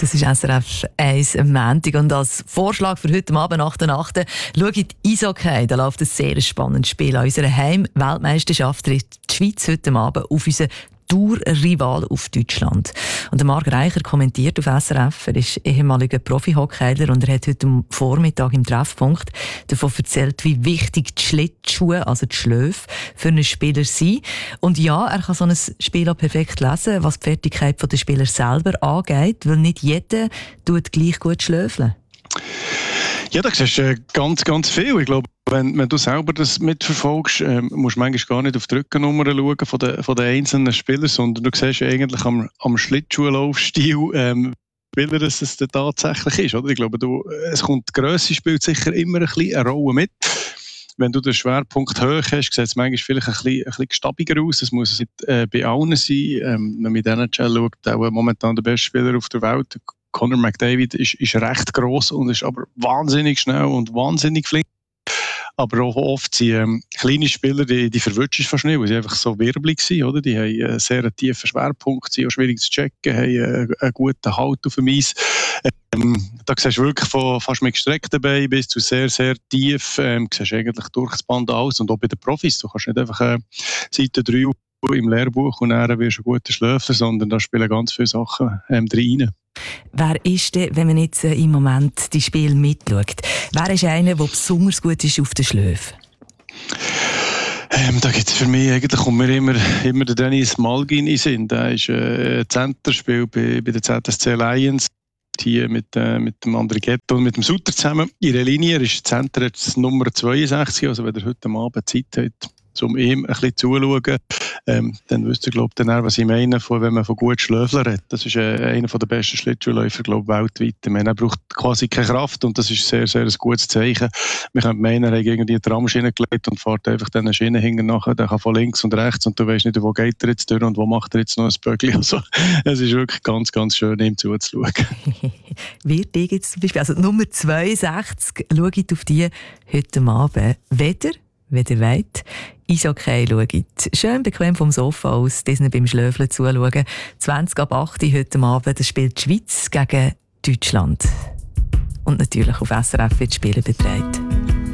Das ist SRF 1 am Montag. Und als Vorschlag für heute Abend nach der Nacht schaut Eishockey. Da läuft ein sehr spannendes Spiel. An unserer Heim-Weltmeisterschaft trifft die Schweiz heute Abend auf unseren Tour-Rival auf Deutschland. Und der Marc Reicher kommentiert auf SRF. Er ist ehemaliger Profi-Hockeyler und er hat heute am Vormittag im Treffpunkt davon erzählt, wie wichtig die Schlittschuhe, also die Schläfe, für einen Spieler sind. Und ja, er kann so ein Spiel auch perfekt lesen, was die Fertigkeit der Spieler selber angeht, weil nicht jeder tut gleich gut schläfeln. Ja, da siehst du ganz, ganz viel. Ich glaube, wenn du selber das mitverfolgst, musst du manchmal gar nicht auf die Rückennummer schauen von den einzelnen Spielern, sondern du siehst eigentlich am Schlittschuhlaufstil, wie es tatsächlich ist. Oder? Ich glaube, es kommt die Grösse spielt sicher immer ein bisschen eine Rolle mit. Wenn du den Schwerpunkt hoch hast, sieht es manchmal vielleicht ein bisschen stabiger aus. Es muss nicht bei allen sein. Wenn man mit NHL schaut, auch momentan der beste Spieler auf der Welt, Connor McDavid, ist recht gross und ist aber wahnsinnig schnell und wahnsinnig flink. Aber auch oft sind kleine Spieler, die verwutschen fast nicht, weil sie einfach so wirbelig sind. Oder? Die haben einen sehr tiefen Schwerpunkt, sind auch schwierig zu checken, haben einen guten Halt auf dem Eis. Da siehst du wirklich von fast mit gestreckten Beinen bis zu sehr, sehr tief, siehst du eigentlich durch das Band aus. Und auch bei den Profis, du kannst nicht einfach Seite 3 im Lehrbuch und dann wirst du ein guter Schläfer, sondern da spielen ganz viele Sachen rein. Wer ist denn, wenn man jetzt im Moment die Spiele mitschaut, wer ist einer, der besonders gut ist auf den Schläfen? Da gibt es für mich, eigentlich kommt mir immer der Dennis Malgin in den Sinn. Der ist Center, spielt bei den ZSC Lions. Hier mit dem Andrighetto und mit dem Sutter zusammen. Ihre Linie ist Center jetzt Nummer 62, also wenn ihr heute Abend Zeit habt, um ihm ein bisschen zuzuschauen, dann wisst ihr, glaube ich, was ich meine, wenn man von gut Schläflern redet. Das ist einer der besten Schlittschuhläufer, glaube ich, weltweit. Er braucht quasi keine Kraft und das ist sehr, sehr ein gutes Zeichen. Wir können meinen, er hat irgendwie die Tramschiene gelegt und fährt einfach diese Schiene hinten nachher. Der kann von links und rechts und du weißt nicht, wo geht er jetzt durch und wo macht er jetzt noch ein Böckli. Also, es ist wirklich ganz, ganz schön, ihm zuzuschauen. Wird ich jetzt zum Beispiel, also Nummer 62, schaut auf die heute Abend wenn ihr wollt, Eishockey schaut. Schön bequem vom Sofa aus, diesen beim Schlöfeln zuschauen. 20 ab 8 heute Abend, das spielt die Schweiz gegen Deutschland. Und natürlich auf SRF wird die Spiele betreut.